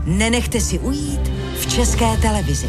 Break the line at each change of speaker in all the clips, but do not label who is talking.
nenechte si ujít v České televizi.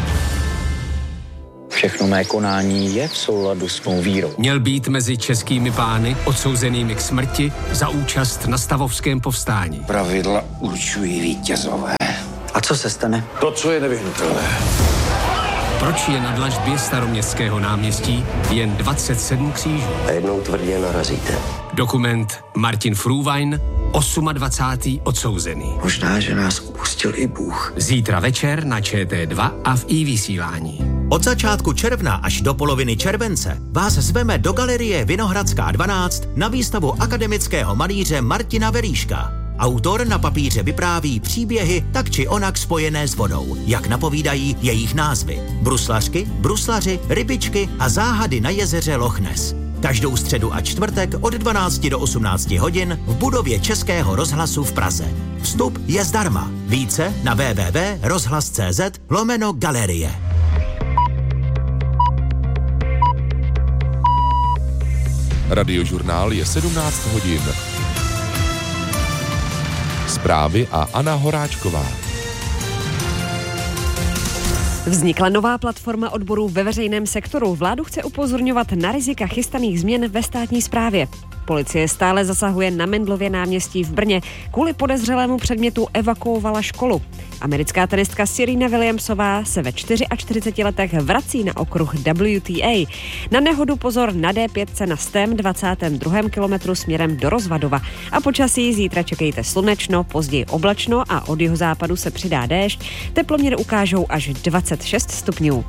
Všechno mé konání je v souladu s mou vírou.
Měl být mezi českými pány odsouzenými k smrti za účast na stavovském povstání.
Pravidla určují vítězové.
A co se stane?
To, co je nevyhnutelné.
Proč je na dlažbě Staroměstského náměstí jen 27 křížů?
A jednou tvrdě narazíte.
Dokument Martin Frůvajn, 28. odsouzený.
Možná, že nás opustil i Bůh.
Zítra večer na ČT2 a v iVysílání.
Od začátku června až do poloviny července vás zveme do galerie Vinohradská 12 na výstavu akademického malíře Martina Veríška. Autor na papíře vypráví příběhy tak či onak spojené s vodou, jak napovídají jejich názvy. Bruslařky, bruslaři, rybičky a záhady na jezeře Loch Ness. Každou středu a čtvrtek od 12 do 18 hodin v budově Českého rozhlasu v Praze. Vstup je zdarma. Více na www.rozhlas.cz/galerie.
Radiožurnál je 17 hodin. Zprávy a Anna Horáčková.
Vznikla nová platforma odborů ve veřejném sektoru. Vládu chce upozorňovat na rizika chystaných změn ve státní správě. Policie stále zasahuje na Mendlově náměstí v Brně. Kvůli podezřelému předmětu evakuovala školu. Americká tenistka Serena Williamsová se ve 44 letech vrací na okruh WTA. Na nehodu pozor na D5 na 122. kilometru směrem do Rozvadova. A počasí zítra čekejte slunečno, později oblačno a od jihozápadu se přidá déšť. Teploměry ukážou až 26 stupňů.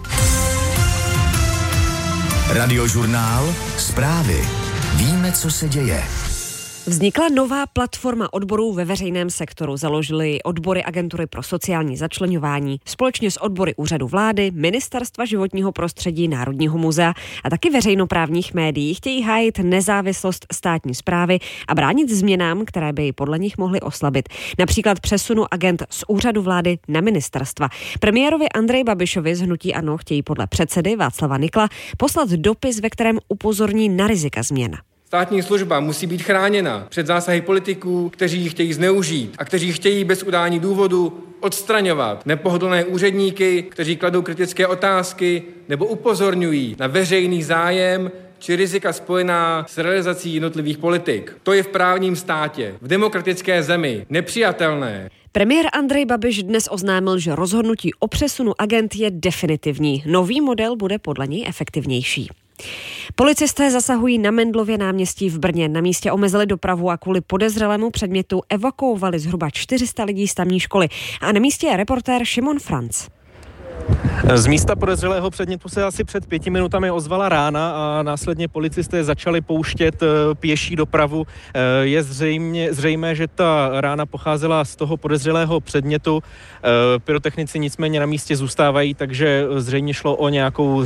Radiožurnál, zprávy. Víme, co se děje.
Vznikla nová platforma odborů ve veřejném sektoru. Založily odbory Agentury pro sociální začleňování společně s odbory Úřadu vlády, Ministerstva životního prostředí, Národního muzea a taky veřejnoprávních médií. Chtějí hájit nezávislost státní správy a bránit změnám, které by podle nich mohly oslabit. Například přesunu agent z Úřadu vlády na ministerstva. Premiérovi Andreji Babišovi z hnutí ANO chtějí podle předsedy Václava Nykla poslat dopis, ve kterém upozorní na rizika změn.
Státní služba musí být chráněna před zásahy politiků, kteří ji chtějí zneužít a kteří chtějí bez udání důvodu odstraňovat nepohodlné úředníky, kteří kladou kritické otázky nebo upozorňují na veřejný zájem či rizika spojená s realizací jednotlivých politik. To je v právním státě, v demokratické zemi nepřijatelné.
Premiér Andrej Babiš dnes oznámil, že rozhodnutí o přesunu agent je definitivní. Nový model bude podle něj efektivnější. Policisté zasahují na Mendlově náměstí v Brně. Na místě omezili dopravu a kvůli podezřelému předmětu evakuovali zhruba 400 lidí z tamní školy. A na místě je reportér Šimon Franc.
Z místa podezřelého předmětu se asi před 5 minutami ozvala rána a následně policisté začali pouštět pěší dopravu. Je zřejmé, že ta rána pocházela z toho podezřelého předmětu. Pyrotechnici nicméně na místě zůstávají, takže zřejmě šlo o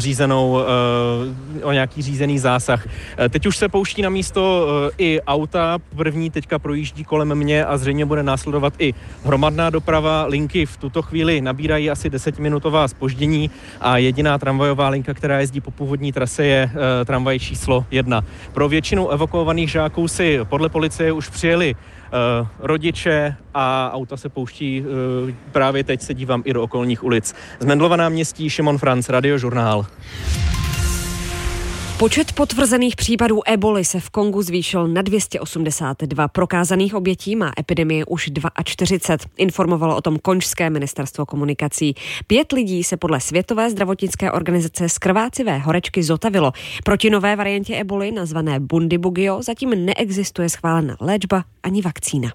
nějaký řízený zásah. Teď už se pouští na místo i auta. První teďka projíždí kolem mě a zřejmě bude následovat i hromadná doprava. Linky v tuto chvíli nabírají asi 10-minutová zpoždění a jediná tramvajová linka, která jezdí po původní trase, je tramvaj číslo 1. Pro většinu evakuovaných žáků si podle policie už přijeli rodiče a auta se pouští právě teď, se dívám i do okolních ulic. Z Mendlova náměstí Šimon Franc, Radiožurnál.
Počet potvrzených případů eboly se v Kongu zvýšil na 282. Prokázaných obětí má epidemie už 42. Informovalo o tom konžské ministerstvo komunikací. 5 lidí se podle Světové zdravotnické organizace z krvácivé horečky zotavilo. Proti nové variantě eboly, nazvané Bundibugyo, zatím neexistuje schválená léčba ani vakcína.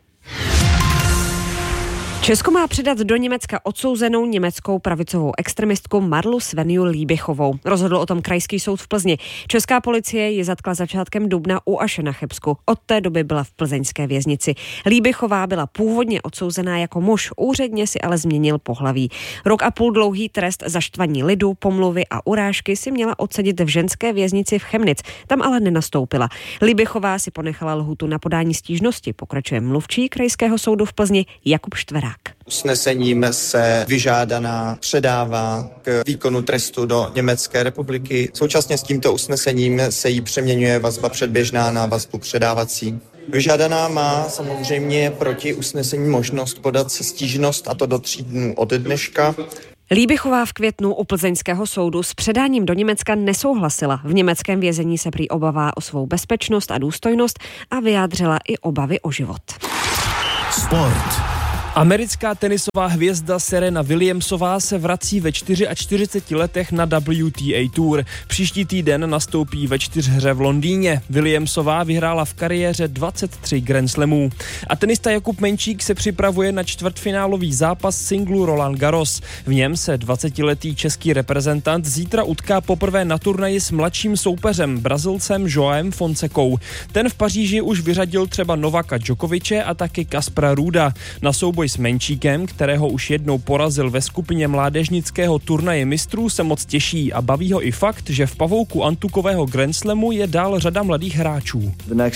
Česko má předat do Německa odsouzenou německou pravicovou extremistku Marlu Svenju Líbichovou. Rozhodl o tom krajský soud v Plzni. Česká policie ji zatkla začátkem dubna u Aše na Chebsku. Od té doby byla v plzeňské věznici. Líbichová byla původně odsouzená jako muž, úředně si ale změnil pohlaví. 1,5 roku dlouhý trest za štvaní lidu, pomluvy a urážky si měla odsedět v ženské věznici v Chemnitz. Tam ale nenastoupila. Líbichová si ponechala lhůtu na podání stížnosti, pokračuje mluvčí krajského soudu v Plzni Jakub Štverák.
Usnesením se vyžádaná předává k výkonu trestu do Německé republiky. Současně s tímto usnesením se jí přeměňuje vazba předběžná na vazbu předávací. Vyžádaná má samozřejmě proti usnesení možnost podat se stížnost, a to do 3 dnů od dneška.
Líbichová v květnu u plzeňského soudu s předáním do Německa nesouhlasila. V německém vězení se prý obává o svou bezpečnost a důstojnost a vyjádřila i obavy o život.
Sport.
Americká tenisová hvězda Serena Williamsová se vrací ve 44 letech na WTA Tour. Příští týden nastoupí ve 4hře v Londýně. Williamsová vyhrála v kariéře 23 Grand Slamů. A tenista Jakub Menčík se připravuje na čtvrtfinálový zápas singlu Roland Garros. V něm se 20letý český reprezentant zítra utká poprvé na turnaji s mladším soupeřem, Brazilcem Joaem Fonsecou. Ten v Paříži už vyřadil třeba Novaka Djokoviče a taky Kaspra Ruda. Na souboj s Menčíkem, kterého už jednou porazil ve skupině mládežnického turnaje mistrů, se moc těší a baví ho i fakt, že v pavouku antukového Grand Slamu je dál řada mladých hráčů.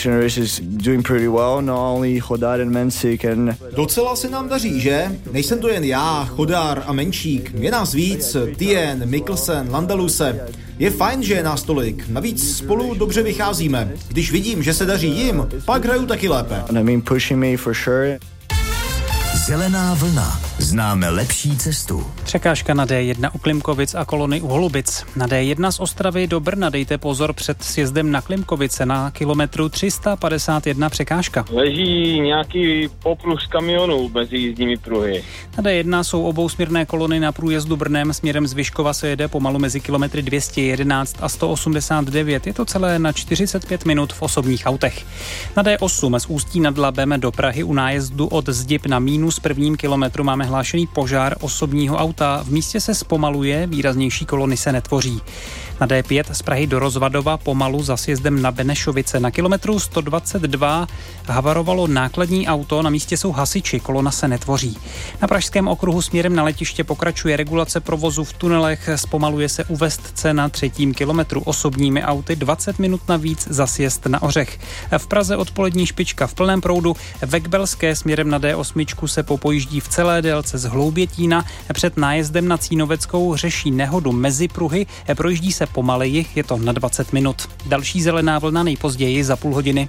Docela se nám daří, že? Nejsem to jen já, Chodár a Menčík. Je nás víc, Tien, Mikkelsen, Landaluse. Je fajn, že je nás tolik. Navíc spolu dobře vycházíme. Když vidím, že se daří jim, pak hraju taky lépe.
Zelená vlna. Známe lepší cestu.
Překážka na D1 u Klimkovic a kolony u Holubic. Na D1 z Ostravy do Brna dejte pozor před sjezdem na Klimkovice na kilometru 351 překážka.
Leží nějaký popruh kamionů mezi jízdními pruhy.
Na D1 jsou obousměrné kolony na průjezdu Brnem. Směrem z Vyškova se jede pomalu mezi kilometry 211 a 189. Je to celé na 45 minut v osobních autech. Na D8 z Ústí nad Labem do Prahy u nájezdu od Zdib na minus prvním kilometru máme hlášený požár osobního auta. V místě se zpomaluje, výraznější kolony se netvoří. Na D5 z Prahy do Rozvadova pomalu za sjezdem na Benešovice. Na kilometru 122 havarovalo nákladní auto, na místě jsou hasiči, kolona se netvoří. Na Pražském okruhu směrem na letiště pokračuje regulace provozu v tunelech, zpomaluje se u Vestce na 3. kilometru osobními auty, 20 minut navíc za sjezd na Ořech. V Praze odpolední špička v plném proudu, ve Kbelské směrem na D8 se popojíždí v celé délce z Hloubětína, před nájezdem na Cínoveckou řeší nehodu mezi pruhy, projíždí se pomaleji, je to na 20 minut. Další zelená vlna nejpozději za půl hodiny.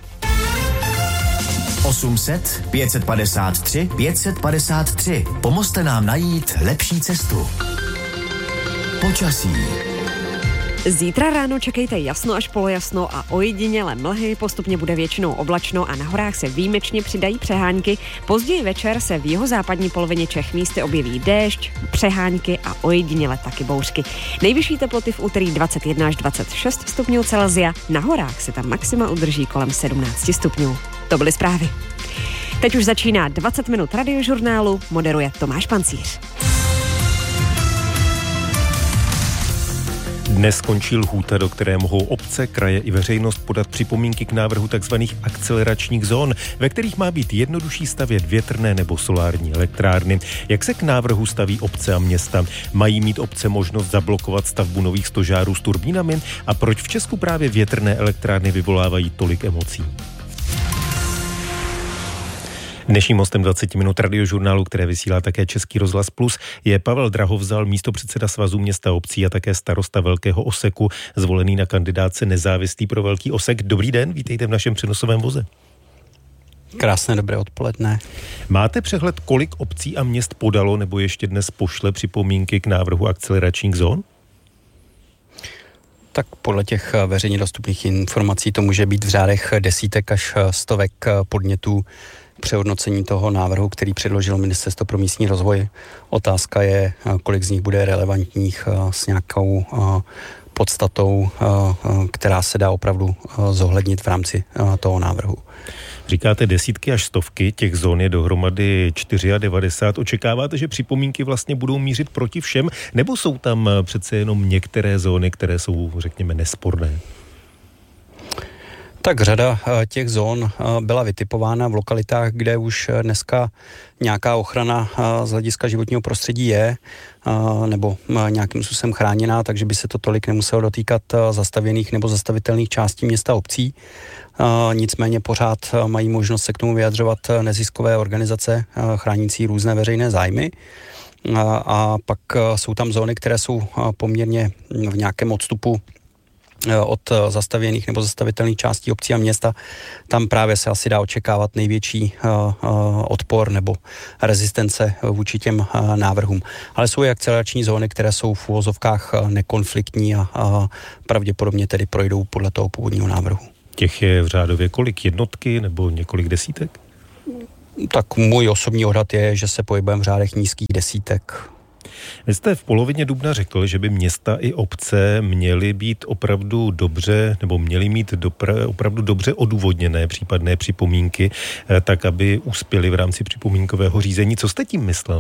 800 553 553. Pomozte nám najít lepší cestu. Počasí.
Zítra ráno čekejte jasno až polojasno a ojediněle mlhy, postupně bude většinou oblačno a na horách se výjimečně přidají přehánky. Později večer se v jihozápadní polovině Čech místy objeví déšť, přehánky a ojediněle taky bouřky. Nejvyšší teploty v úterý 21 až 26 stupňů Celsia, na horách se tam maxima udrží kolem 17 stupňů. To byly zprávy. Teď už začíná 20 minut radiožurnálu, moderuje Tomáš Pancíř.
Dnes skončí lhůta, do které mohou obce, kraje i veřejnost podat připomínky k návrhu tzv. Akceleračních zón, ve kterých má být jednodušší stavět větrné nebo solární elektrárny. Jak se k návrhu staví obce a města? Mají mít obce možnost zablokovat stavbu nových stožárů s turbínami? A proč v Česku právě větrné elektrárny vyvolávají tolik emocí? Dnešním hostem 20 minut radiožurnálu, které vysílá také Český rozhlas Plus, je Pavel Drahovzal, místopředseda Svazu měst a obcí a také starosta Velkého Oseku, zvolený na kandidátce Nezávislý pro Velký Osek. Dobrý den, vítejte v našem přenosovém voze.
Krásné dobré odpoledne.
Máte přehled, kolik obcí a měst podalo nebo ještě dnes pošle připomínky k návrhu akceleračních zón?
Tak podle těch veřejně dostupných informací to může být v řádech desítek až stovek podnětů přehodnocení toho návrhu, který předložil Ministerstvo pro místní rozvoj. Otázka je, kolik z nich bude relevantních s nějakou podstatou, která se dá opravdu zohlednit v rámci toho návrhu.
Říkáte desítky až stovky, těch zón je dohromady 94. Očekáváte, že připomínky vlastně budou mířit proti všem, nebo jsou tam přece jenom některé zóny, které jsou, řekněme, nesporné?
Tak řada těch zón byla vytipována v lokalitách, kde už dneska nějaká ochrana z hlediska životního prostředí je, nebo nějakým způsobem chráněná, takže by se to tolik nemuselo dotýkat zastavěných nebo zastavitelných částí města a obcí. Nicméně pořád mají možnost se k tomu vyjadřovat neziskové organizace chránící různé veřejné zájmy. A pak jsou tam zóny, které jsou poměrně v nějakém odstupu
od zastavěných nebo zastavitelných částí obcí a města, tam právě se asi dá očekávat největší odpor nebo rezistence vůči těm návrhům. Ale jsou i akcelerační zóny, které jsou v uvozovkách nekonfliktní a pravděpodobně tedy projdou podle toho původního návrhu.
Těch je v řádově kolik, jednotky nebo několik desítek?
Tak můj osobní odhad je, že se pohybujeme v řádech nízkých desítek.
Vy jste v polovině dubna řekl, že by města i obce měly být opravdu dobře, nebo měly mít opravdu dobře odůvodněné případné připomínky, tak aby uspěly v rámci připomínkového řízení. Co jste tím myslel?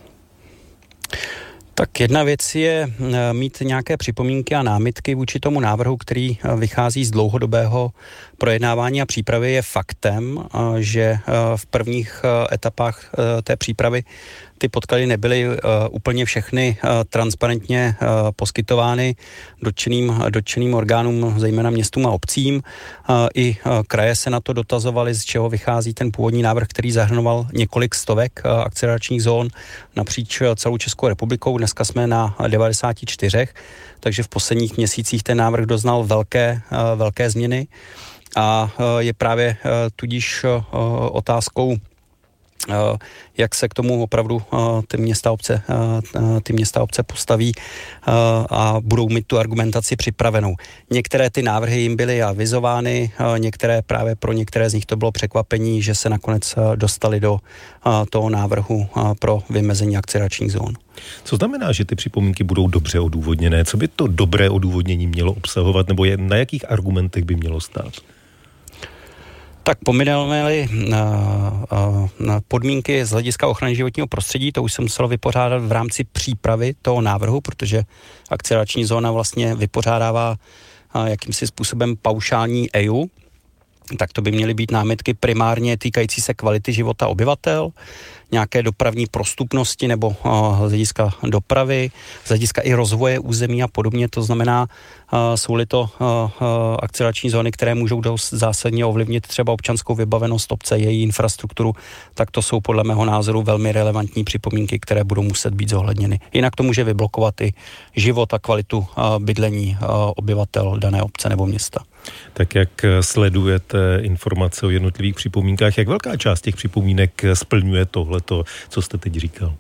Tak jedna věc je mít nějaké připomínky a námitky vůči tomu návrhu, který vychází z dlouhodobého projednávání a přípravy. Je faktem, že v prvních etapách té přípravy ty podklady nebyly úplně všechny transparentně poskytovány dotčeným orgánům, zejména městům a obcím. I kraje se na to dotazovaly, z čeho vychází ten původní návrh, který zahrnoval několik stovek akceleračních zón napříč celou Českou republikou. Dneska jsme na 94, takže v posledních měsících ten návrh doznal velké změny a je právě tudíž otázkou, jak se k tomu opravdu ty města a obce postaví a budou mít tu argumentaci připravenou. Některé ty návrhy jim byly avizovány, právě pro některé z nich to bylo překvapení, že se nakonec dostali do toho návrhu pro vymezení akceleračních zón.
Co znamená, že ty připomínky budou dobře odůvodněné? Co by to dobré odůvodnění mělo obsahovat, nebo na jakých argumentech by mělo stát?
Tak pomineme-li podmínky z hlediska ochrany životního prostředí, to už se muselo vypořádat v rámci přípravy toho návrhu, protože akcelerační zóna vlastně vypořádává jakýmsi způsobem paušální EIA, tak to by měly být námitky primárně týkající se kvality života obyvatel, nějaké dopravní prostupnosti nebo z hlediska dopravy, z hlediska i rozvoje území a podobně. To znamená, jsou-li to akcelerační zóny, které můžou dost zásadně ovlivnit třeba občanskou vybavenost obce, její infrastrukturu, tak to jsou podle mého názoru velmi relevantní připomínky, které budou muset být zohledněny. Jinak to může vyblokovat i život a kvalitu bydlení obyvatel dané obce nebo města.
Tak jak sledujete informace o jednotlivých připomínkách, jak velká část těch připomínek splňuje tohleto, co jste teď říkal?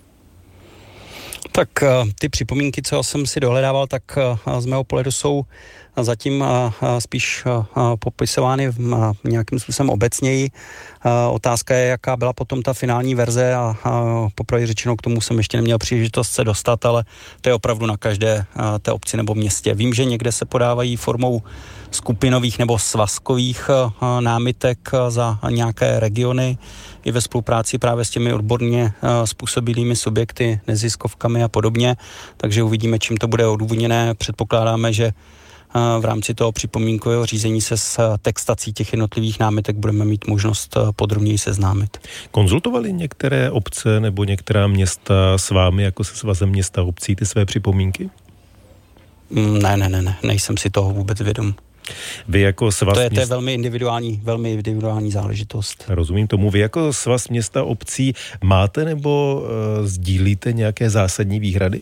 Tak ty připomínky, co jsem si dohledával, tak z mého pohledu jsou zatím spíš popisovány nějakým způsobem obecněji. Otázka je, jaká byla potom ta finální verze a popravdě řečeno k tomu jsem ještě neměl příležitost se dostat, ale to je opravdu na každé té obci nebo městě. Vím, že někde se podávají formou skupinových nebo svazkových námitek za nějaké regiony i ve spolupráci právě s těmi odborně způsobilými subjekty, neziskovkami a podobně, takže uvidíme, čím to bude odůvodněné. Předpokládáme, že v rámci toho připomínkového řízení se s textací těch jednotlivých námitek budeme mít možnost podrobněji seznámit.
Konzultovali některé obce nebo některá města s vámi jako se svazem města a obcí ty své připomínky?
Ne, nejsem si toho vůbec vědom.
Vy jako svaz
to je velmi individuální záležitost.
Rozumím tomu. Vy jako svaz města obcí máte nebo sdílíte nějaké zásadní výhrady?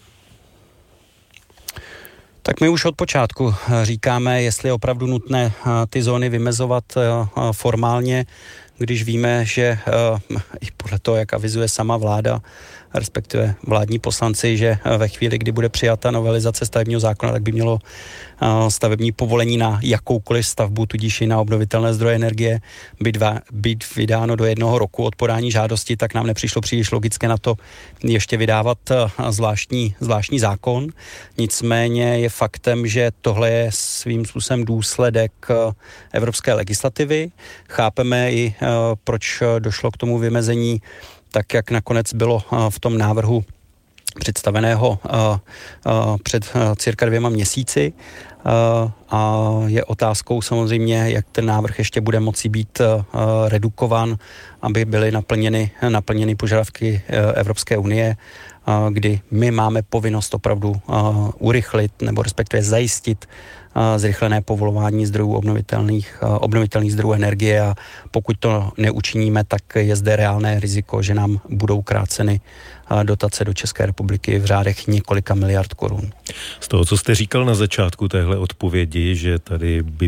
Tak my už od počátku říkáme, jestli je opravdu nutné ty zóny vymezovat formálně, když víme, že i podle toho, jak avizuje sama vláda, respektive vládní poslanci, že ve chvíli, kdy bude přijata novelizace stavebního zákona, tak by mělo stavební povolení na jakoukoliv stavbu, tudíž i na obnovitelné zdroje energie být vydáno do 1 roku od podání žádosti, tak nám nepřišlo příliš logické na to ještě vydávat zvláštní zákon. Nicméně je faktem, že tohle je svým způsobem důsledek evropské legislativy. Chápeme i, proč došlo k tomu vymezení, tak jak nakonec bylo v tom návrhu představeného před cirka 2 měsíci. A je otázkou samozřejmě, jak ten návrh ještě bude moci být redukovan, aby byly naplněny požadavky Evropské unie, kdy my máme povinnost opravdu urychlit nebo respektive zajistit zrychlené povolování zdrojů obnovitelných zdrojů energie a pokud to neučiníme, tak je zde reálné riziko, že nám budou kráceny dotace do České republiky v řádech několika miliard korun.
Z toho, co jste říkal na začátku téhle odpovědi, že tady by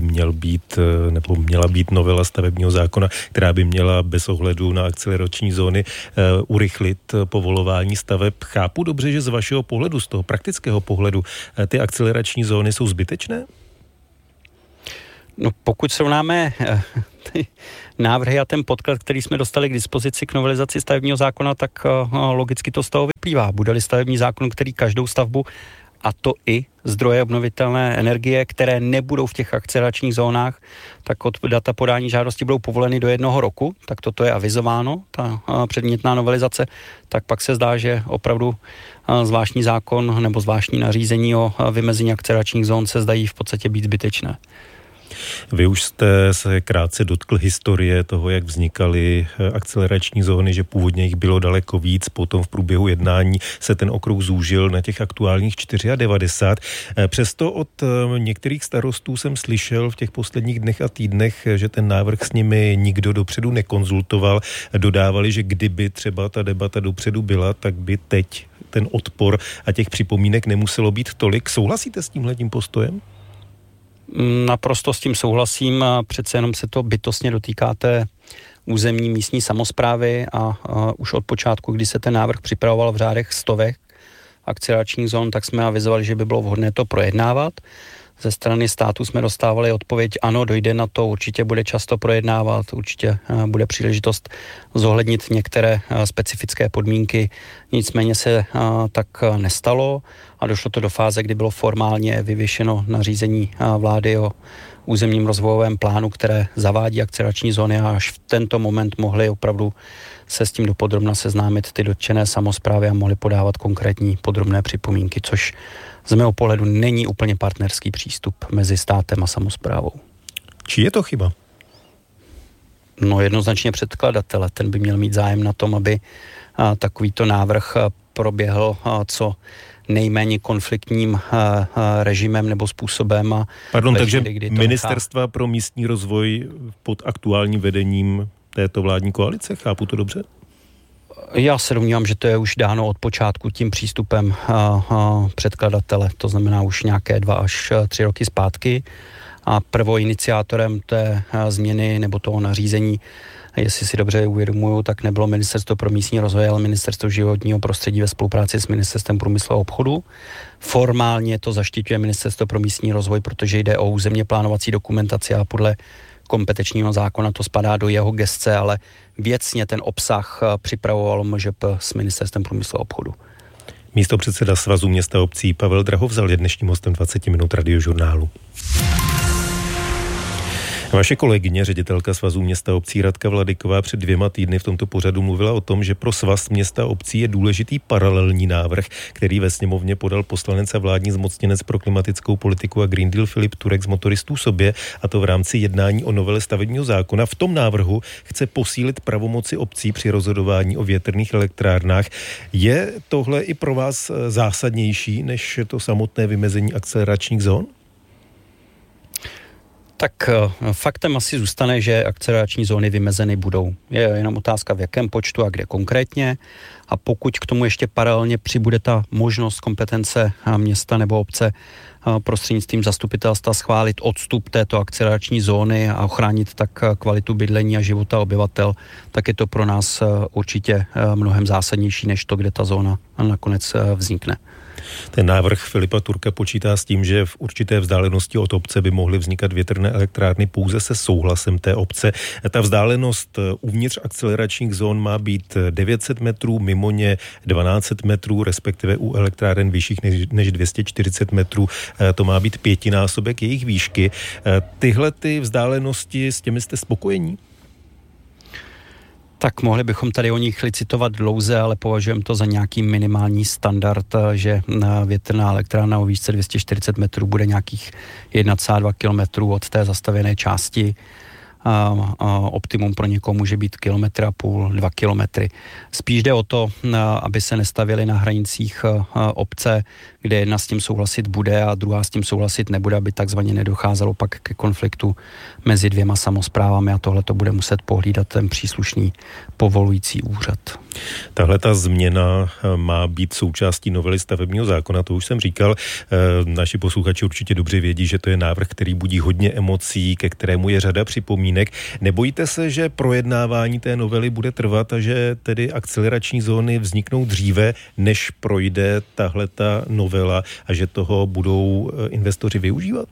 měla být novela stavebního zákona, která by měla bez ohledu na akcelerační zóny urychlit povolování staveb. Chápu dobře, že z vašeho pohledu, z toho praktického pohledu, ty akcelerační zóny jsou zbytečné?
No, pokud srovnáme ty návrhy a ten podklad, který jsme dostali k dispozici k novelizaci stavebního zákona, tak logicky to z toho vyplývá. Bude-li stavební zákon, který každou stavbu, a to i zdroje obnovitelné energie, které nebudou v těch akceleračních zónách, tak od data podání žádosti budou povoleny do 1 roku, tak toto je avizováno, ta předmětná novelizace, tak pak se zdá, že opravdu zvláštní zákon nebo zvláštní nařízení o vymezení akceleračních zón se zdají v podstatě být zbytečné.
Vy už jste se krátce dotkl historie toho, jak vznikaly akcelerační zóny, že původně jich bylo daleko víc, potom v průběhu jednání se ten okruh zúžil na těch aktuálních 94. Přesto od některých starostů jsem slyšel v těch posledních dnech a týdnech, že ten návrh s nimi nikdo dopředu nekonzultoval. Dodávali, že kdyby třeba ta debata dopředu byla, tak by teď ten odpor a těch připomínek nemuselo být tolik. Souhlasíte s tímhletím postojem?
Naprosto s tím souhlasím a přece jenom se to bytostně dotýká té územní místní samosprávy a už od počátku, kdy se ten návrh připravoval v řádech stovek akceleračních zón, tak jsme avizovali, že by bylo vhodné to projednávat. Ze strany státu jsme dostávali odpověď, ano, dojde na to, určitě bude často projednávat, určitě bude příležitost zohlednit některé specifické podmínky, nicméně se tak nestalo a došlo to do fáze, kdy bylo formálně vyvěšeno nařízení vlády o územním rozvojovém plánu, které zavádí akcelerační zóny a až v tento moment mohli opravdu se s tím dopodrobna seznámit ty dotčené samosprávy a mohli podávat konkrétní podrobné připomínky, což z mého pohledu není úplně partnerský přístup mezi státem a samosprávou.
Či je to chyba?
No jednoznačně předkladatele. Ten by měl mít zájem na tom, aby takovýto návrh proběhl co nejméně konfliktním režimem nebo způsobem.
Pardon, takže Ministerstva pro místní rozvoj pod aktuálním vedením této vládní koalice, chápu to dobře?
Já se domnívám, že to je už dáno od počátku tím přístupem předkladatele, to znamená už nějaké 2 až 3 roky zpátky a prvoiniciátorem té změny nebo toho nařízení, jestli si dobře uvědomuju, tak nebylo Ministerstvo pro místní rozvoj, ale Ministerstvo životního prostředí ve spolupráci s Ministerstvem průmyslu a obchodu. Formálně to zaštiťuje Ministerstvo pro místní rozvoj, protože jde o územně plánovací dokumentaci a podle kompetenčního zákona to spadá do jeho gesce, ale věcně ten obsah připravoval MŽP s Ministerstvem průmyslu a obchodu.
Místopředseda Svazu měst a obcí Pavel Drahovzal je dnešním hostem 20 minut Radiožurnálu. Vaše kolegyně, ředitelka Svazu měst a obcí Radka Vladyková před 2 týdny v tomto pořadu mluvila o tom, že pro Svaz měst a obcí je důležitý paralelní návrh, který ve sněmovně podal poslanec a vládní zmocněnec pro klimatickou politiku a Green Deal Filip Turek z Motoristů sobě, a to v rámci jednání o novele stavebního zákona. V tom návrhu chce posílit pravomoci obcí při rozhodování o větrných elektrárnách. Je tohle i pro vás zásadnější než to samotné vymezení akceleračních zón?
Tak faktem asi zůstane, že akcelerační zóny vymezeny budou. Je jenom otázka v jakém počtu a kde konkrétně. A pokud k tomu ještě paralelně přibude ta možnost kompetence města nebo obce prostřednictvím zastupitelstva schválit odstup této akcelerační zóny a ochránit tak kvalitu bydlení a života obyvatel, tak je to pro nás určitě mnohem zásadnější než to, kde ta zóna nakonec vznikne.
Ten návrh Filipa Turka počítá s tím, že v určité vzdálenosti od obce by mohly vznikat větrné elektrárny pouze se souhlasem té obce. Ta vzdálenost uvnitř akceleračních zón má být 900 metrů, mimo ně 1200 metrů, respektive u elektráren vyšších než 240 metrů. To má být 5násobek jejich výšky. Tyhle ty vzdálenosti, s těmi jste spokojení?
Tak mohli bychom tady o nich licitovat dlouze, ale považujeme to za nějaký minimální standard, že větrná elektrárna o výšce 240 metrů bude nějakých 1,2 kilometrů od té zastavěné části. Optimum pro někoho může být 1,5 km, 2 kilometry. Spíš jde o to, aby se nestavili na hranicích obce, kde jedna s tím souhlasit bude a druhá s tím souhlasit nebude, aby takzvaně nedocházelo pak ke konfliktu mezi dvěma samosprávami a tohle to bude muset pohlídat ten příslušný povolující úřad.
Tahle ta změna má být součástí novely stavebního zákona, to už jsem říkal. Naši posluchači určitě dobře vědí, že to je návrh, který budí hodně emocí, ke kterému je řada připomínek. Nebojíte se, že projednávání té novely bude trvat a že tedy akcelerační zóny vzniknou dříve, než projde tahle ta novela a že toho budou investoři využívat?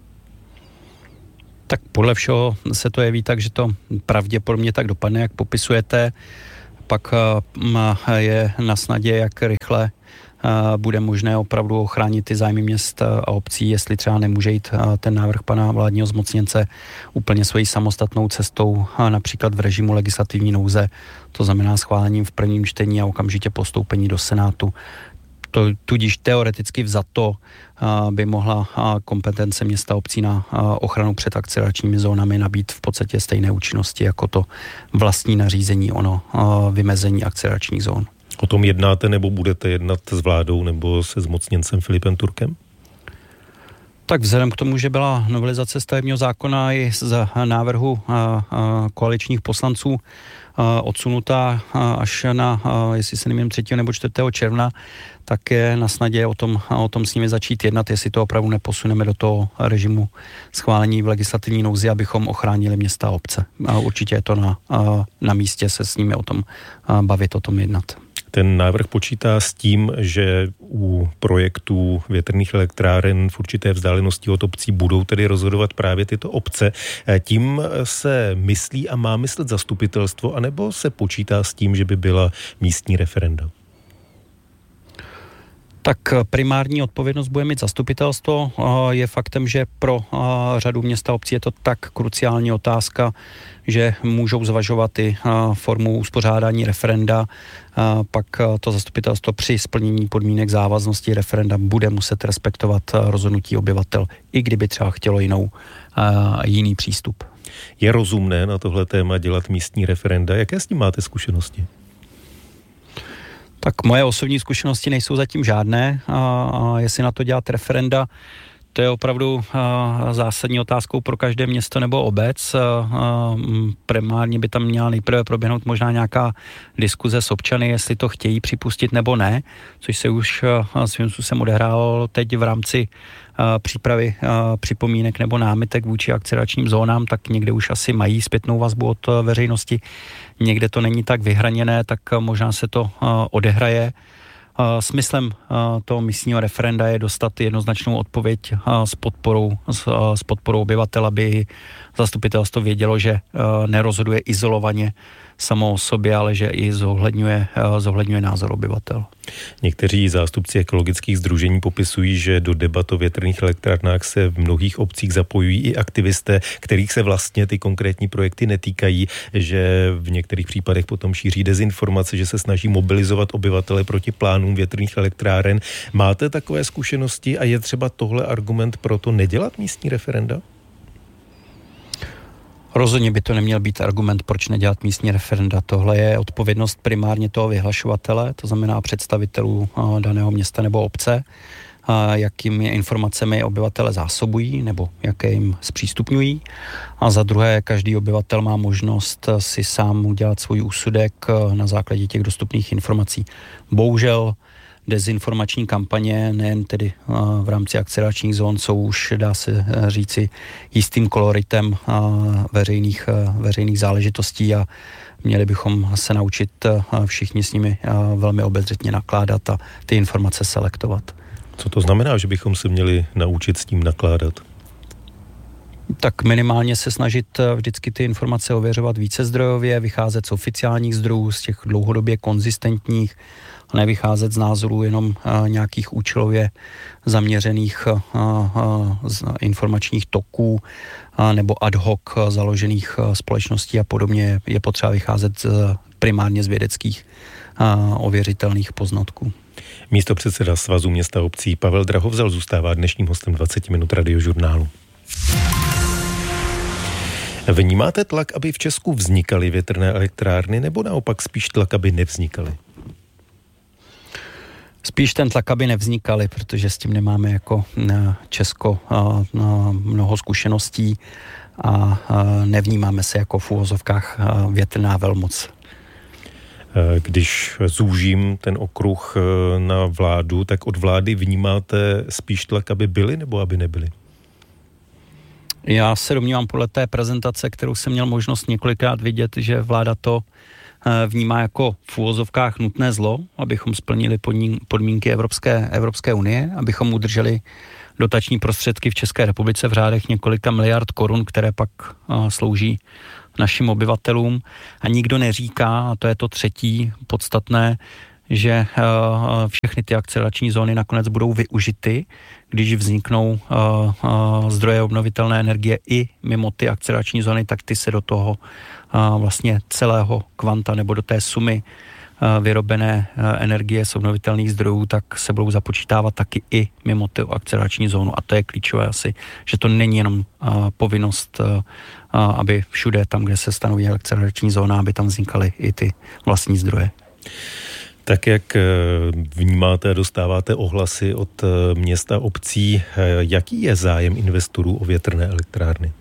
Tak podle všeho se to jeví tak, že to pravděpodobně tak dopadne, jak popisujete. Pak je na snadě, jak rychle bude možné opravdu ochránit ty zájmy měst a obcí, jestli třeba nemůže jít ten návrh pana vládního zmocněnce úplně svojí samostatnou cestou, například v režimu legislativní nouze, to znamená schválením v prvním čtení a okamžitě postoupení do Senátu. Tudíž teoreticky vzato by mohla kompetence města obcí na ochranu před akceleračními zónami nabít v podstatě stejné účinnosti jako to vlastní nařízení vymezení akceleračních zón.
O tom jednáte nebo budete jednat s vládou nebo se zmocněncem Filipem Turkem?
Tak vzhledem k tomu, že byla novelizace stavebního zákona i z návrhu koaličních poslanců odsunutá až na, jestli se nemýlím, 3. nebo 4. června, tak je na snadě o tom s nimi začít jednat, jestli to opravdu neposuneme do toho režimu schválení v legislativní nouzi, abychom ochránili města a obce. A určitě je to na místě se s nimi o tom bavit, o tom jednat.
Ten návrh počítá s tím, že u projektů větrných elektráren v určité vzdálenosti od obcí budou tedy rozhodovat právě tyto obce. Tím se myslí a má myslet zastupitelstvo, anebo se počítá s tím, že by byla místní referenda?
Tak primární odpovědnost bude mít zastupitelstvo. Je faktem, že pro řadu měst a obcí je to tak kruciální otázka, že můžou zvažovat i formu uspořádání referenda. Pak to zastupitelstvo při splnění podmínek závaznosti referenda bude muset respektovat rozhodnutí obyvatel, i kdyby třeba chtělo jiný přístup.
Je rozumné na tohle téma dělat místní referenda? Jaké s tím máte zkušenosti?
Tak moje osobní zkušenosti nejsou zatím žádné. Jestli na to dělat referenda, to je opravdu zásadní otázkou pro každé město nebo obec. Primárně by tam měla nejprve proběhnout možná nějaká diskuze s občany, jestli to chtějí připustit nebo ne, což se už svým způsobem odehrálo teď v rámci přípravy připomínek nebo námitek vůči akceleračním zónám, tak někde už asi mají zpětnou vazbu od veřejnosti. Někde to není tak vyhraněné, tak možná se to odehraje. Smyslem toho místního referenda je dostat jednoznačnou odpověď s podporou obyvatel, aby zastupitelstvo vědělo, že nerozhoduje izolovaně samo o sobě, ale že i zohledňuje názor obyvatel.
Někteří zástupci ekologických sdružení popisují, že do debat o větrných elektrárnách se v mnohých obcích zapojují i aktivisté, kterých se vlastně ty konkrétní projekty netýkají, že v některých případech potom šíří dezinformace, že se snaží mobilizovat obyvatele proti plánům větrných elektráren. Máte takové zkušenosti a je třeba tohle argument pro to nedělat místní referenda?
Rozhodně by to neměl být argument, proč nedělat místní referenda. Tohle je odpovědnost primárně toho vyhlašovatele, to znamená představitelů daného města nebo obce, jakými informacemi obyvatele zásobují nebo jaké jim zpřístupňují. A za druhé, každý obyvatel má možnost si sám udělat svůj úsudek na základě těch dostupných informací. Bohužel dezinformační kampaně, nejen tedy v rámci akceleračních zón, jsou už, dá se říci, jistým koloritem veřejných záležitostí a měli bychom se naučit všichni s nimi velmi obezřetně nakládat a ty informace selektovat.
Co to znamená, že bychom se měli naučit s tím nakládat?
Tak minimálně se snažit vždycky ty informace ověřovat vícezdrojově, vycházet z oficiálních zdrojů, z těch dlouhodobě konzistentních, a nevycházet z názorů jenom nějakých účelově zaměřených informačních toků nebo ad hoc založených společností a podobně. Je potřeba vycházet primárně z vědeckých ověřitelných poznatků.
Místopředseda Svazu měst a obcí Pavel Drahovzal zůstává dnešním hostem 20 minut Radiožurnálu. Vnímáte tlak, aby v Česku vznikaly větrné elektrárny, nebo naopak spíš tlak, aby nevznikaly?
Spíš ten tlak, aby nevznikaly, protože s tím nemáme jako Česko mnoho zkušeností a nevnímáme se jako v uvozovkách větrná velmoc.
Když zúžím ten okruh na vládu, tak od vlády vnímáte spíš tlak, aby byly nebo aby nebyly?
Já se domnívám podle té prezentace, kterou jsem měl možnost několikrát vidět, že vláda to vnímá jako v uvozovkách nutné zlo, abychom splnili podmínky Evropské unie, abychom udrželi dotační prostředky v České republice v řádech několika miliard korun, které pak slouží našim obyvatelům. A nikdo neříká, a to je to třetí podstatné, že všechny ty akcelerační zóny nakonec budou využity, když vzniknou zdroje obnovitelné energie i mimo ty akcelerační zóny, tak ty se do toho vlastně celého kvanta nebo do té sumy vyrobené energie z obnovitelných zdrojů, tak se budou započítávat taky i mimo tu akcelerační zónu. A to je klíčové asi, že to není jenom povinnost, aby všude tam, kde se stanoví akcelerační zóna, aby tam vznikaly i ty vlastní zdroje.
Tak jak vnímáte a dostáváte ohlasy od města obcí, jaký je zájem investorů o větrné elektrárny?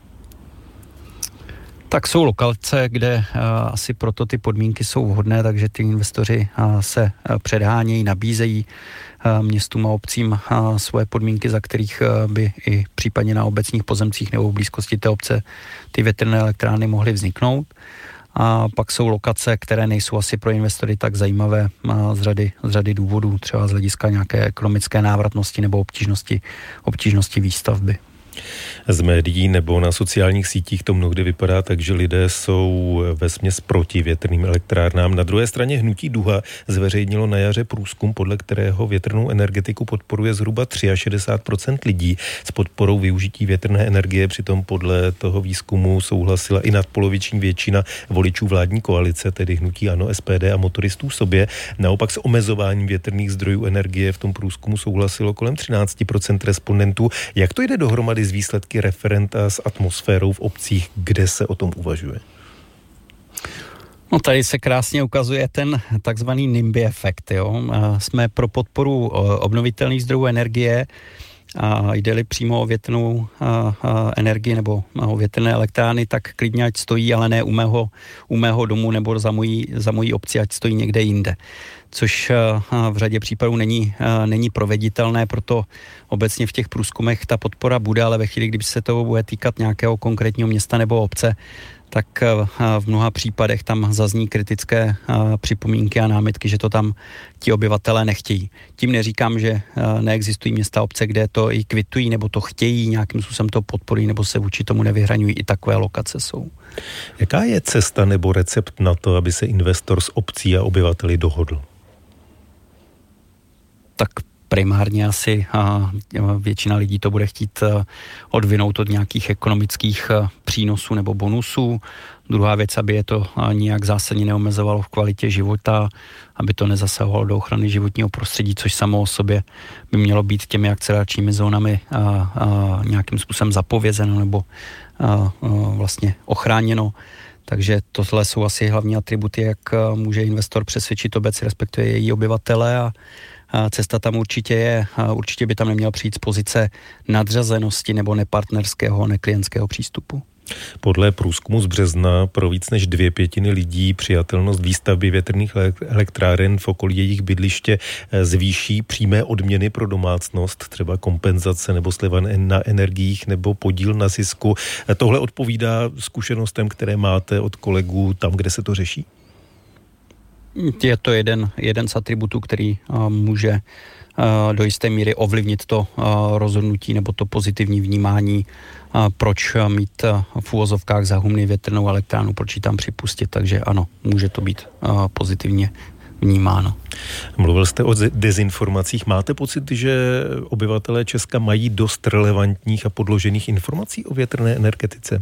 Tak jsou lokalce, kde asi proto ty podmínky jsou vhodné, takže ty investoři se předhánějí, nabízejí městům a obcím svoje podmínky, za kterých by i případně na obecních pozemcích nebo v blízkosti té obce ty větrné elektrárny mohly vzniknout. A pak jsou lokace, které nejsou asi pro investory tak zajímavé z řady důvodů, třeba z hlediska nějaké ekonomické návratnosti nebo obtížnosti výstavby.
Z médií nebo na sociálních sítích to mnohdy vypadá tak, že lidé jsou vesměs proti větrným elektrárnám. Na druhé straně hnutí Duha zveřejnilo na jaře průzkum, podle kterého větrnou energetiku podporuje zhruba 63% lidí. S podporou využití větrné energie přitom podle toho výzkumu souhlasila i nadpoloviční většina voličů vládní koalice, tedy hnutí ANO, SPD a motoristů sobě. Naopak s omezováním větrných zdrojů energie v tom průzkumu souhlasilo kolem 13% respondentů. Jak to jde dohromady z výsledky referenta s atmosférou v obcích, kde se o tom uvažuje?
No tady se krásně ukazuje ten takzvaný NIMBY efekt. Jo? Jsme pro podporu obnovitelných zdrojů energie a jde-li přímo o větrnou energii nebo o větrné elektrárny, tak klidně ať stojí, ale ne u mého domu nebo za mojí obci, ať stojí někde jinde. Což v řadě případů není proveditelné, proto obecně v těch průzkumech ta podpora bude, ale ve chvíli, kdyby se to bude týkat nějakého konkrétního města nebo obce, tak v mnoha případech tam zazní kritické připomínky a námitky, že to tam ti obyvatelé nechtějí. Tím neříkám, že neexistují města, obce, kde to i kvitují, nebo to chtějí, nějakým způsobem to podporují, nebo se vůči tomu nevyhraňují. I takové lokace jsou.
Jaká je cesta nebo recept na to, aby se investor s obcí a obyvateli dohodl?
Tak primárně asi většina lidí to bude chtít odvinout od nějakých ekonomických přínosů nebo bonusů. Druhá věc, aby je to nijak zásadně neomezovalo v kvalitě života, aby to nezasahovalo do ochrany životního prostředí, což samo o sobě by mělo být těmi akceleračními zónami nějakým způsobem zapovězeno nebo vlastně ochráněno. Takže tohle jsou asi hlavní atributy, jak může investor přesvědčit obec, respektive její obyvatele, a cesta tam určitě by tam neměla přijít z pozice nadřazenosti nebo nepartnerského, neklientského přístupu.
Podle průzkumu z března pro víc než 2/5 lidí přijatelnost výstavby větrných elektráren v okolí jejich bydliště zvýší přímé odměny pro domácnost, třeba kompenzace nebo sleva na energiích nebo podíl na zisku. Tohle odpovídá zkušenostem, které máte od kolegů tam, kde se to řeší?
Je to jeden z atributů, který může do jisté míry ovlivnit to rozhodnutí nebo to pozitivní vnímání, proč mít v uvozovkách za humny větrnou elektrárnu, proč ji tam připustit. Takže ano, může to být pozitivně vnímáno.
Mluvil jste o dezinformacích. Máte pocit, že obyvatelé Česka mají dost relevantních a podložených informací o větrné energetice?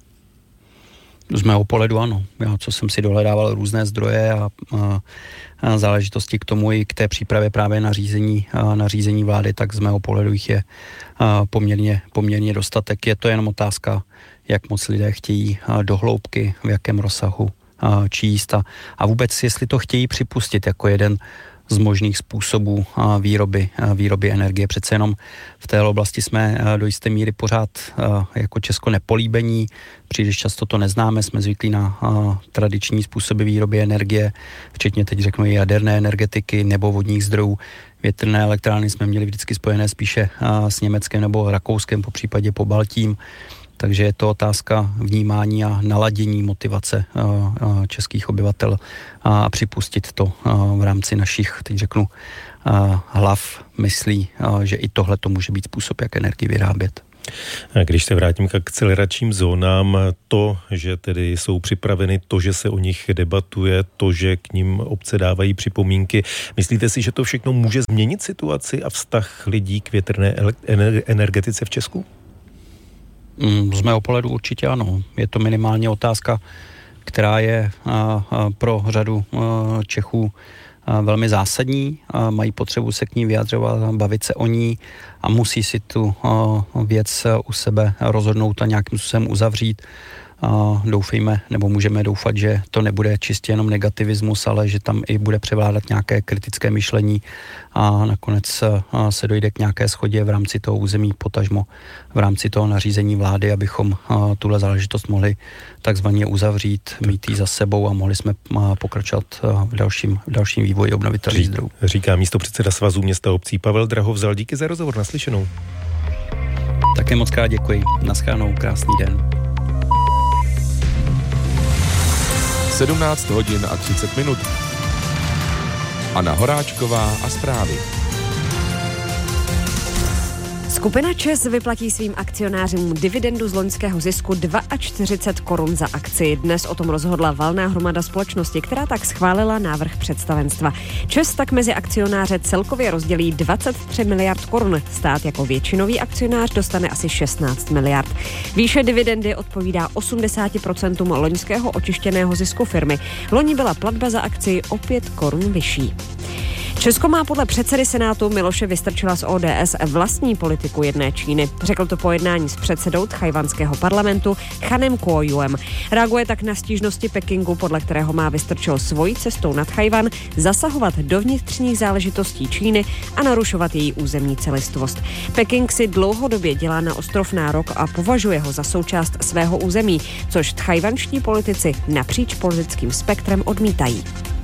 Z mého pohledu ano. Já, co jsem si dohledával různé zdroje a záležitosti k tomu i k té přípravě právě na řízení vlády, tak z mého pohledu jich je poměrně dostatek. Je to jenom otázka, jak moc lidé chtějí do hloubky, v jakém rozsahu číst a vůbec, jestli to chtějí připustit jako jeden z možných způsobů výroby energie. Přece jenom v té oblasti jsme do jisté míry pořád jako Česko nepolíbení, příliš často to neznáme, jsme zvyklí na tradiční způsoby výroby energie, včetně teď řeknu i jaderné energetiky nebo vodních zdrojů. Větrné elektrárny jsme měli vždycky spojené spíše s Německem nebo Rakouskem, po případě Pobaltím. Takže je to otázka vnímání a naladění motivace českých obyvatel a připustit to v rámci našich, teď řeknu, hlav, myslí, že i tohle to může být způsob, jak energii vyrábět.
A když se vrátím k akceleračním zónám, to, že tedy jsou připraveny, to, že se o nich debatuje, to, že k nim obce dávají připomínky, myslíte si, že to všechno může změnit situaci a vztah lidí k větrné energetice v Česku?
Z mého pohledu určitě ano. Je to minimálně otázka, která je pro řadu Čechů velmi zásadní. Mají potřebu se k ní vyjadřovat, bavit se o ní a musí si tu věc u sebe rozhodnout a nějakým způsobem uzavřít. Doufejme, nebo můžeme doufat, že to nebude čistě jenom negativismus, ale že tam i bude převládat nějaké kritické myšlení a nakonec se dojde k nějaké shodě v rámci toho území, potažmo v rámci toho nařízení vlády, abychom tuhle záležitost mohli takzvaně uzavřít, mít ji za sebou a mohli jsme pokračovat v dalším vývoji obnovitelných zdrojů.
Říká místopředseda Svazu měst a obcí Pavel Drahovzal. Díky za rozhovor, naslyšenou.
Také moc krát děkuji. Naschledanou, krásný den.
17 hodin a 30 minut. Anna Horáčková a zprávy.
Skupina ČEZ vyplatí svým akcionářům dividendu z loňského zisku 42 korun za akci. Dnes o tom rozhodla valná hromada společnosti, která tak schválila návrh představenstva. ČEZ tak mezi akcionáře celkově rozdělí 23 miliard korun. Stát jako většinový akcionář dostane asi 16 miliard. Výše dividendy odpovídá 80% loňského očištěného zisku firmy. Loni byla platba za akci o 5 korun vyšší. Česko má podle předsedy Senátu Miloše Vystrčila z ODS vlastní politiku jedné Číny. Řekl to po jednání s předsedou tchajwanského parlamentu Chanem Kuo-juem. Reaguje tak na stížnosti Pekingu, podle kterého má Vystrčil svojí cestou na Tchajwan zasahovat do vnitřních záležitostí Číny a narušovat její územní celistvost. Peking si dlouhodobě dělá na ostrov nárok a považuje ho za součást svého území, což tchajwanští politici napříč politickým spektrem odmítají.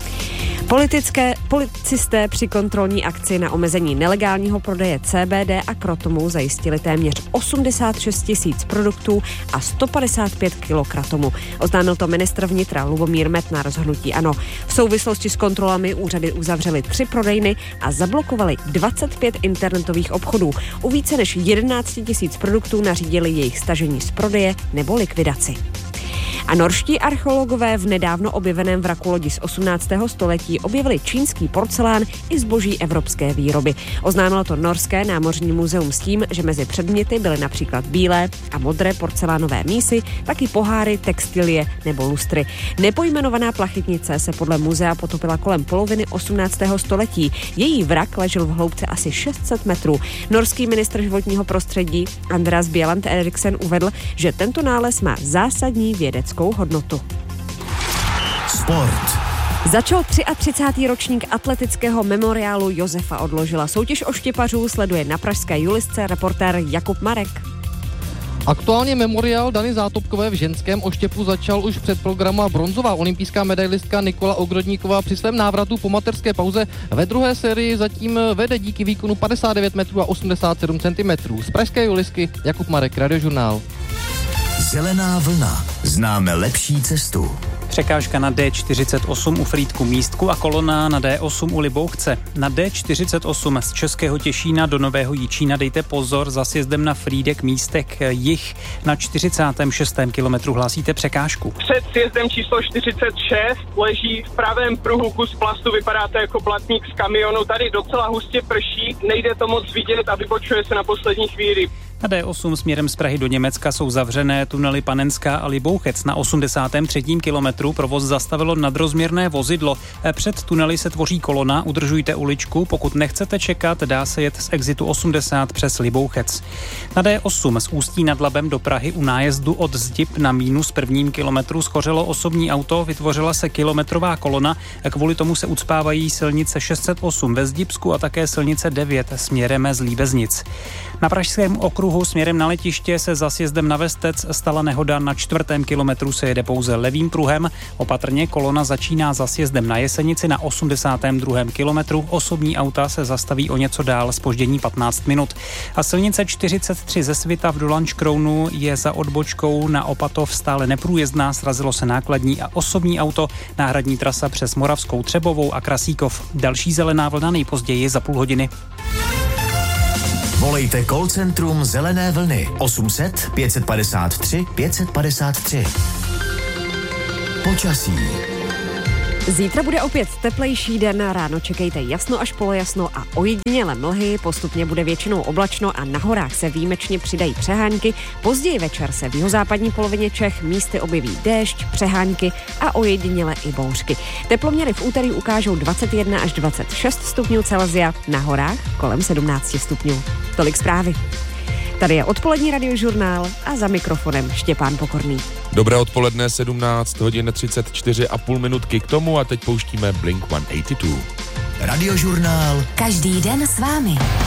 Policisté při kontrolní akci na omezení nelegálního prodeje CBD a krotomu zajistili téměř 86 000 produktů a 155 kg kratomu. Oznámil to ministr vnitra Lubomír Metnar z hnutí ANO. V souvislosti s kontrolami úřady uzavřely 3 prodejny a zablokovali 25 internetových obchodů. U více než 11 000 produktů nařídili jejich stažení z prodeje nebo likvidaci. A norští archeologové v nedávno objeveném vraku lodi z 18. století objevili čínský porcelán i zboží evropské výroby. Oznámilo to Norské námořní muzeum s tím, že mezi předměty byly například bílé a modré porcelánové mísy, taky poháry, textilie nebo lustry. Nepojmenovaná plachetnice se podle muzea potopila kolem poloviny 18. století. Její vrak ležel v hloubce asi 600 metrů. Norský ministr životního prostředí Andreas Bieland Eriksen uvedl, že tento nález má zásadní vědeckou hodnotu.
Sport.
Začal 33. ročník atletického memoriálu Josefa Odložila. Soutěž oštěpařů sleduje na pražské Julisce reportér Jakub Marek.
Aktuálně memoriál Dany Zátopkové v ženském oštěpu začal už před programu a bronzová olympijská medailistka Nikola Ogrodníková při svém návratu po mateřské pauze ve druhé sérii zatím vede díky výkonu 59 metrů a 87 cm. Z pražské Julisky Jakub Marek, Radiožurnál.
Zelená vlna. Známe lepší cestu.
Překážka na D48 u Frýdku Místku a kolona na D8 u Libouchce. Na D48 z Českého Těšína do Nového Jičína dejte pozor, za sjezdem na Frýdek Místek jih na 46. kilometru hlásíte překážku.
Před sjezdem číslo 46 leží v pravém pruhu kus plastu, vypadá to jako blatník z kamionu, tady docela hustě prší, nejde to moc vidět a vybočuje se na poslední chvíli.
Na D8 směrem z Prahy do Německa jsou zavřené tunely Panenská a Libouchec. Na 83. kilometru provoz zastavilo nadrozměrné vozidlo. Před tunely se tvoří kolona, udržujte uličku, pokud nechcete čekat, dá se jet z exitu 80 přes Libouchec. Na D8 z Ústí nad Labem do Prahy u nájezdu od Zdib na -1. kilometru schořelo osobní auto, vytvořila se kilometrová kolona, kvůli tomu se ucpávají silnice 608 ve Zdibsku a také silnice 9 směrem z Líbeznic. Na pražském okruhu směrem na letiště se za sjezdem na Vestec stala nehoda, na 4. kilometru se jede pouze levým pruhem, opatrně kolona začíná za sjezdem na Jesenici na 82. kilometru, osobní auta se zastaví o něco dál, zpoždění 15 minut. A silnice 43 ze Svita v Dolanškrounu je za odbočkou na Opatov stále neprůjezdná, srazilo se nákladní a osobní auto, náhradní trasa přes Moravskou Třebovou a Krasíkov. Další zelená vlna nejpozději za půl hodiny.
Volejte call centrum Zelené vlny 800 553 553. Počasí.
Zítra bude opět teplejší den, ráno čekejte jasno až polojasno a ojediněle mlhy, postupně bude většinou oblačno a na horách se výjimečně přidají přehánky, později večer se v jihozápadní polovině Čech místy objeví déšť, přehánky a ojediněle i bouřky. Teploměry v úterý ukážou 21 až 26 stupňů Celsia, na horách kolem 17 stupňů. Tolik zprávy. Tady je odpolední radiožurnál a za mikrofonem Štěpán Pokorný.
Dobré odpoledne, 17 hodin 34,5 minutky k tomu a teď pouštíme Blink-182.
Radiožurnál.
Každý den s vámi.